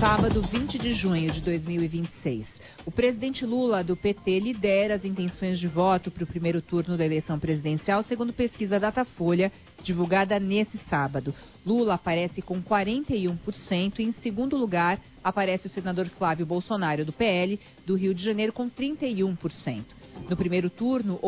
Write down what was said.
sábado, 20 de junho de 2026. O presidente Lula, do PT, lidera as intenções de voto para o primeiro turno da eleição presidencial, segundo pesquisa Datafolha, divulgada nesse sábado. Lula aparece com 41% e, em segundo lugar, aparece o senador Flávio Bolsonaro, do PL, do Rio de Janeiro, com 31%. No primeiro turno,